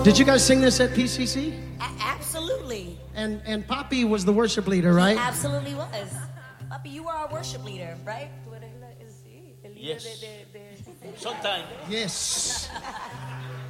Did you guys sing this at PCC? Absolutely. And Poppy was the worship leader, right? He absolutely was. Papi, you are our worship leader, right? Yes. Sometimes. Yes.